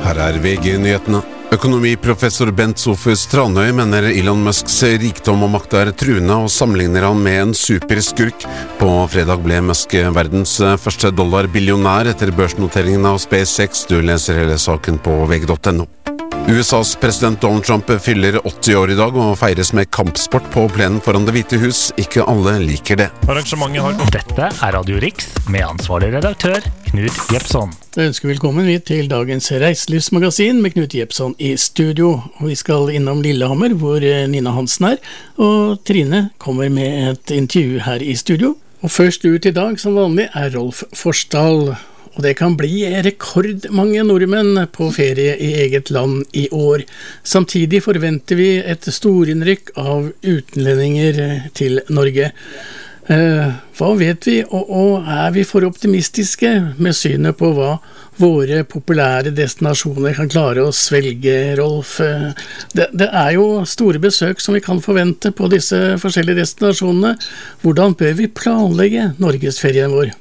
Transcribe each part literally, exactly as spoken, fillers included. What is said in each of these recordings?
Her er V G-nyhetene. Økonomiprofessor Bent Sofus Tranøy mener Elon Musks rikdom og makt er truende og sammenligner han med en superskurk. På fredag ble Musk verdens første dollarbillionær etter børsnoteringen av SpaceX. Du leser hele saken på V G punktum no. U S A's president Donald Trump fyller åtti år i dag og feires med kampsport på plenen foran Det hvite hus. Ikke alle liker det. Arrangementet har... Dette er Radio Riks med ansvarlig redaktør Knut Jepson. Jeg ønsker velkommen vi til dagens reiselivsmagasin med Knut Jepson i studio. Vi skal innom Lillehammer hvor Nina Hansen er, og Trine kommer med et intervju her i studio. Og først ut i dag som vanlig er Rolf Forsdal. Og det kan bli rekordmange nordmenn på ferie i eget land i år. Samtidig forventer vi et storinnrykk av utenlendinger til Norge. Eh, hva vet vi, og, og er vi for optimistiske med synet på hva våre populære destinasjoner kan klare å svelge, Rolf? Det, det er jo store besøk som vi kan forvente på disse forskjellige destinasjonene. Hvordan bør vi planlegge Norgesferien vår?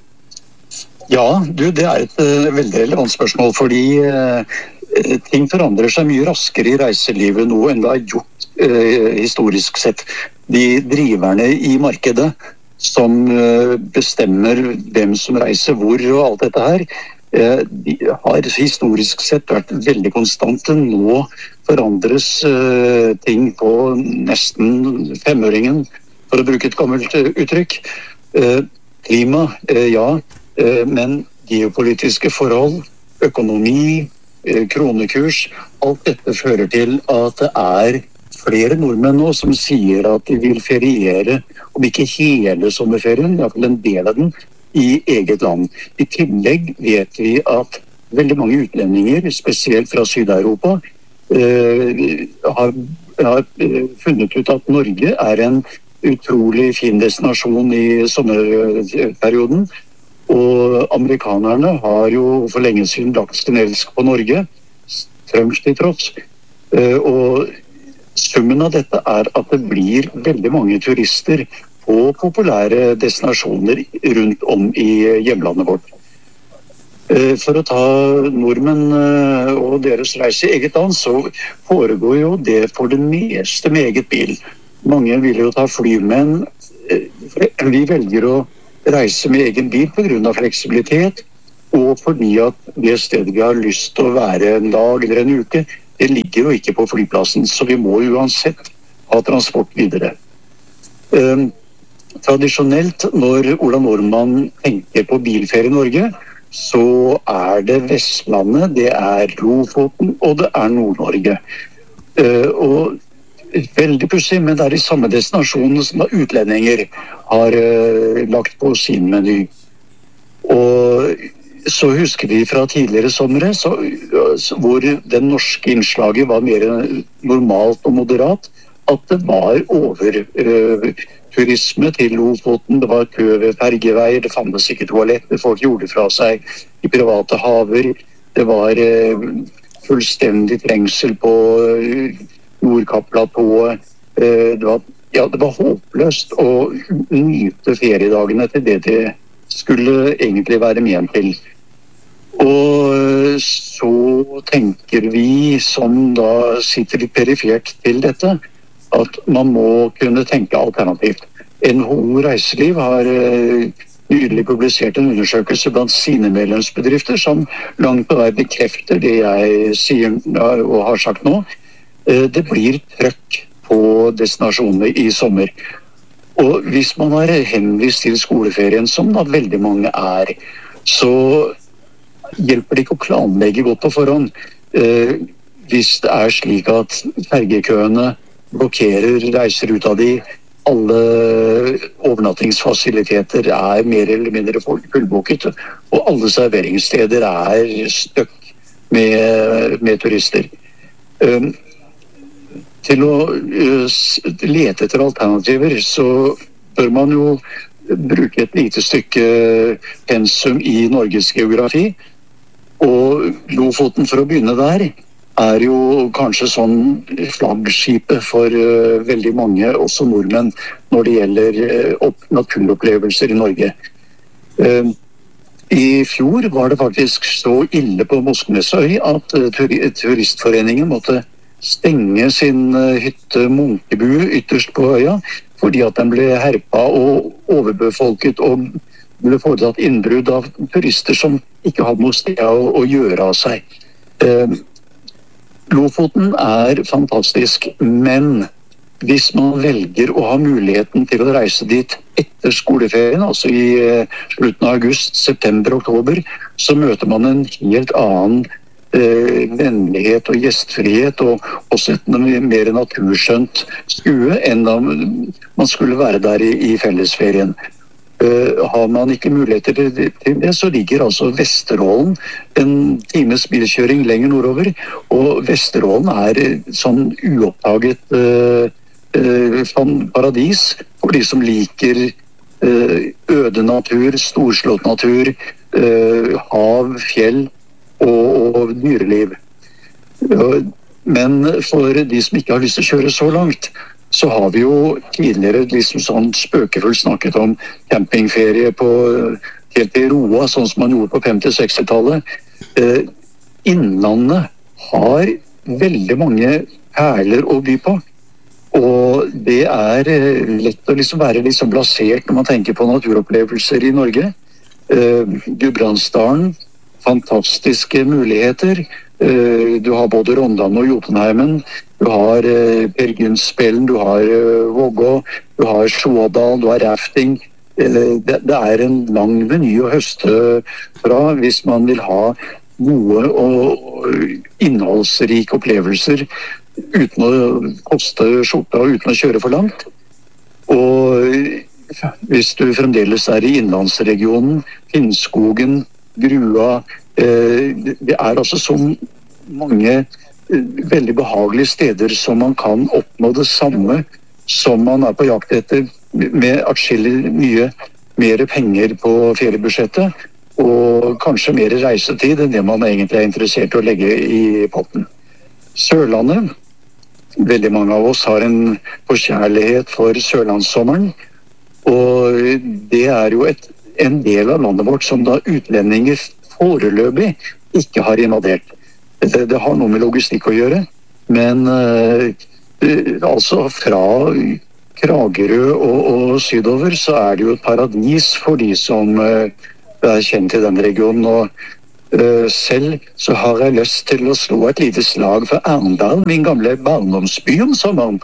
Ja, du, det er et uh, veldig relevant spørsmål, fordi uh, ting forandrer seg mye raskere i reiselivet nå enn det har gjort uh, historisk sett. De driverne i markedet som uh, bestemmer hvem som reiser hvor og alt dette her, uh, de har historisk sett vært veldig konstante. Nå forandres uh, ting på nesten femøringen, for å bruke et gammelt uh, uttrykk. Uh, klima, uh, ja, men geopolitiske forhold, økonomi, kronekurs, alt dette fører til at det er flere nordmenn nå som sier at de vil feriere, om ikke hele sommerferien, i hvert fall en del av den, i eget land. I tillegg vet vi at veldig mange utlendinger, spesielt fra Syd-Europa, eh, har, har funnet ut at Norge er en utrolig fin destinasjon i sommerperioden. Og amerikanerne har jo for lenge siden lagt sin elsk på Norge, Trumps til tross. Og summen av dette er at det blir veldig mange turister på populære destinasjoner rundt om i hjemlandet vårt. For å ta nordmenn og deres reise i eget land, så foregår jo det for det meste med eget bil. Mange vil jo ta fly, men vi velger å reise med egen bil på grunn av fleksibilitet, og fordi at det stedet vi har lyst til å være en dag eller en uke, det ligger jo ikke på flyplassen, så vi må uansett ha transport videre. Um, tradisjonelt, når Ola Nordmann tenker på bilferie i Norge, så er det Vestlandet, det er Lofoten, og det er Nord-Norge. Uh, og veldig pussig, men det er de samme destinasjonene som utlendinger har uh, lagt på sin meny. Og så husker vi fra tidligere sommere, så, uh, hvor den norske innslaget var mer normalt og moderat, at det var over uh, turisme til Lofoten, det var kø ved fergeveier, det fantes ikke toaletter, folk gjorde fra seg i private haver, det var uh, fullstendig trengsel på uh, Nordkapp-platået. Det var, ja, det var håpløst å nyte feriedagene til det det skulle egentlig være ment til. Og så tenker vi som da sitter litt perifert til dette, at man må kunne tenke alternativt. N H O Reiseliv har nylig publisert en undersøkelse blant sine medlemsbedrifter som langt på vei bekrefter det jeg sier og har sagt nå. Det blir trøkk på destinasjonene i sommer. Og hvis man er henvist til skoleferien, som da veldig mange er, så hjelper det ikke å planlegge godt på forhånd. Eh, hvis det er slik at fergekøene blokkerer, reiser ut av de, alle overnattingsfasiliteter er mer eller mindre fullbooket, og alle serveringssteder er støkk med, med turister. Eh, Til å uh, lete etter alternativer, så bør man jo bruke et lite stykke pensum i Norges geografi. Og Lofoten, for å begynne der, er jo kanskje sånn flaggskipet for uh, veldig mange, også nordmenn, når det gjelder uh, opp, naturopplevelser i Norge. Uh, I fjor var det faktisk så ille på Moskenesøy at turistforeningen måtte stenge sin hytte Munkebue ytterst på øya, fordi at den ble herpa og overbefolket og ble foretatt innbrudd av turister som ikke hadde noe sted å, å gjøre av seg. Eh, Lofoten er fantastisk, men hvis man velger å ha muligheten til å reise dit etter skoleferien, altså i eh, slutten av august, september, oktober, så møter man en helt annen eh, vennlighet og gjestfrihet, og også et mer naturskjønt skue enn da man skulle være der i, i fellesferien. Uh, har man ikke muligheter til det, så ligger altså Vesterålen en times bilkjøring lenger nordover, og Vesterålen er sånn uoppdaget uh, uh, sånn paradis for de som liker uh, øde natur, storslått natur, uh, hav, fjell og, og dyreliv. Uh, men for de som ikke har lyst til å kjøre så langt, så har vi jo tidligere liksom sånn spøkefullt snakket om campingferie på helt i Roa, sånn som man gjorde på femti-sekstitallet. Eh, innlandet har veldig mange perler å by på, og det er eh, lett å liksom være liksom blasert når man tenker på naturopplevelser i Norge. Eh, Gudbrandsdalen, fantastiske muligheter. Eh, du har både Rondane og Jotunheimen. Du har eh, Per Gynsspelen, du har eh, Vågå, du har Sjådal, du har rafting. Eh, det, det er en lang meny å høste fra hvis man vil ha gode og innholdsrike opplevelser uten å koste skjorta og uten å kjøre for langt. Og hvis du fremdeles er i innlandsregionen, Finnskogen, Grua, eh, det er altså så mange veldig behagelige steder som man kan oppnå det samme som man er på jakt etter, med atskillig mye mer penger på feriebudsjettet og kanskje mer reisetid enn det man egentlig er interessert i å legge i potten. Sørlandet, veldig mange av oss har en forkjærlighet for sørlandssommeren, og det er jo et, en del av landet vårt som da utlendinger foreløpig ikke har invadert. Det, det har noe med logistikk å gjøre, men uh, altså fra Kragerø og, og sydover så er det jo et paradis for de som uh, er kjent i den regionen. Og uh, selv så har jeg lyst til å slå et lite slag for Arendal, min gamle barndomsby om sommeren.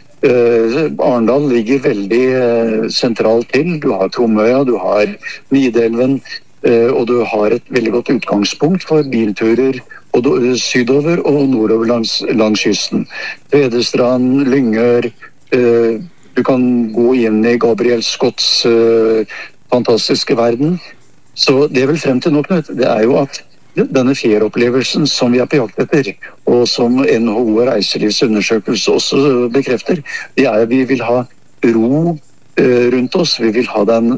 Uh, Arendal ligger veldig uh, sentralt til. Du har Tromøya, du har Nidelven, uh, og du har et veldig godt utgangspunkt for bilturer og sydover og nordover langs, langs kysten. Tvedestrand, Lyngør, eh, du kan gå inn i Gabriel Scotts eh, fantastiske verden. Så det er vel frem til nå, Knut, det er jo at denne ferieopplevelsen som vi er på jakt etter, og som N H O reiselivsundersøkelse også bekrefter, det er at vi vil ha ro eh, rundt oss, vi vil ha den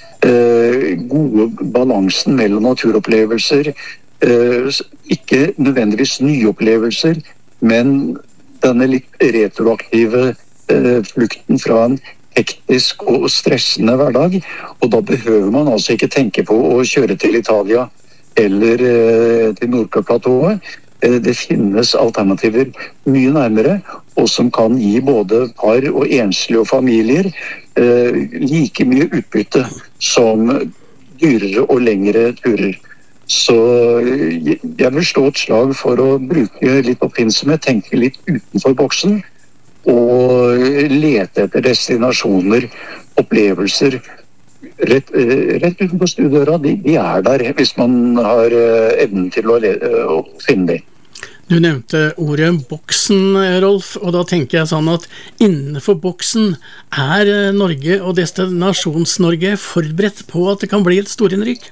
eh, gode balansen mellom naturopplevelser, Uh, ikke nødvendigvis nye opplevelser, men denne litt retroaktive uh, flukten fra en hektisk og stressende hverdag. Og da behøver man altså ikke tenke på å kjøre til Italia eller uh, til Nordkap-platået. Uh, det finnes alternativer mye nærmere, og som kan gi både par og enslige og familier uh, like mye utbytte som dyrere og lengre turer. Så jeg vil slå et slag for å bruke litt oppfinnsomhet, tenke litt utenfor boksen, og lete etter destinasjoner, opplevelser rett, rett utenfor stuedøra. De, de er der hvis man har evnen til å, le, å finne dem. Du nevnte ordet boksen, Rolf, og da tenker jeg sånn at innenfor boksen er Norge og Destinasjons-Norge forberedt på at det kan bli et storinnrykk?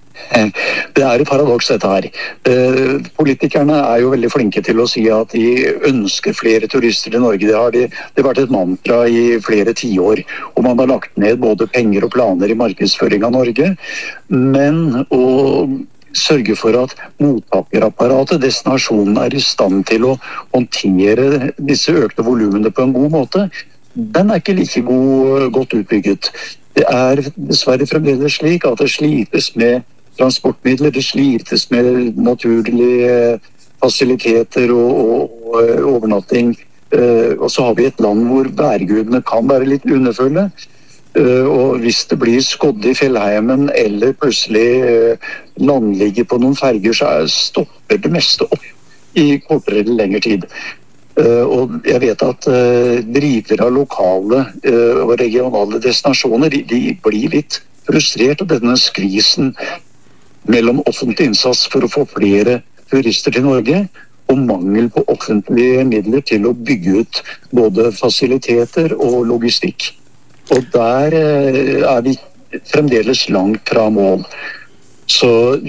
Det er et paradoks dette her. Eh, politikerne er jo veldig flinke til å si at de ønsker flere turister til Norge. Det har, de, det har vært et mantra i flere tiår, og man har lagt ned både penger og planer i markedsføring av Norge. Men å sørge for at mottakerapparatet, destinasjonen, er i stand til å håndtere disse økte volumene på en god måte, den er ikke like god, godt utbygget. Det er dessverre fremdeles slik at det slites med transportmidler, det slites med naturlige fasiliteter og, og, og overnatting. Og så har vi et land hvor værgudene kan være litt underfulle. Og hvis det blir skodd i fjellheimen eller plutselig landligger på noen ferger, så stopper det meste opp i kortere eller lengre tid. Og jeg vet at drivere av lokale og regionale destinasjoner, de, de blir litt frustrert av denne skvisen mellom offentlig innsats for å få flere turister til Norge og mangel på offentlige midler til å bygge ut både fasiliteter og logistikk. Og der er vi fremdeles langt fra mål. Så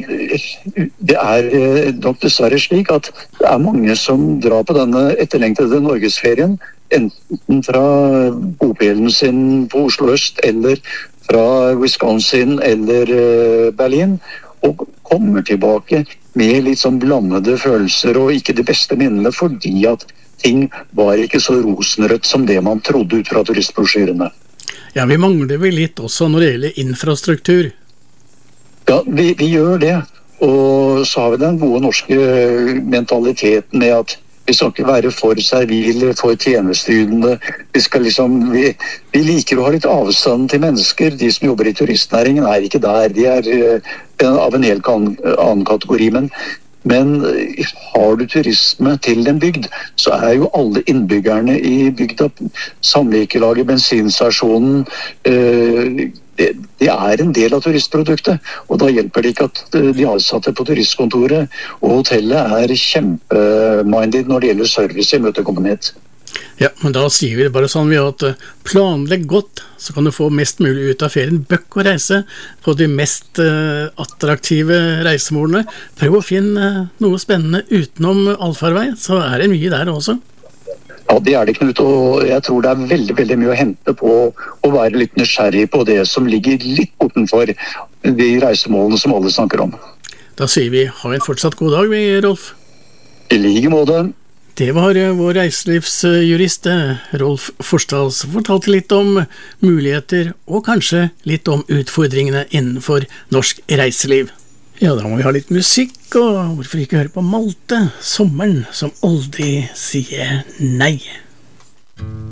det er nok dessverre slik at det er mange som drar på denne etterlengtede norgesferien, enten fra bopelen sin på Oslo Øst, eller fra Wisconsin eller Berlin, og kommer tilbake med litt sånn blandede følelser og ikke de beste minnene, fordi at ting var ikke så rosenrødt som det man trodde ut fra turistbrosjyrene. Ja, vi mangler vel litt også når det gjelder infrastruktur. Ja, vi, vi gjør det. Og så har vi den gode norske mentaliteten med at vi skal ikke være for servile, for tjenesteytende. Vi, skal liksom, vi, vi liker å ha litt avstand til mennesker. De som jobber i turistnæringen er ikke der. De er uh, av en helt annen kategori. Men, men har du turisme til en bygd, så er jo alle innbyggerne i bygda, samvirkelaget, bensinstasjonen, uh, det, det er en del av turistproduktet. Og da hjelper det ikke at de ansatte på turistkontoret og hotellet er kjempemindet når det gjelder service i møtekommenhet. Ja, men da sier vi det bare sånn at planlegg godt, så kan du få mest mulig ut av ferien. Bøkk og reise på de mest uh, attraktive reisemålene. Prøv å finne noe spennende utenom allfarvei, så er det mye der også. Ja, det er det, Knut, og jeg tror det er veldig, veldig mye å hente på å være litt nysgjerrig på det som ligger litt bortenfor de reisemålene som alle snakker om. Da sier vi ha en fortsatt god dag, vi, Rolf. I like måte. Det var vår reiselivsjurist Rolf Forstad som fortalte litt om muligheter og kanskje litt om utfordringene innenfor norsk reiseliv. Ja, da må vi ha litt musikk, og hvorfor ikke høre på Malte, sommeren som aldri sier nei.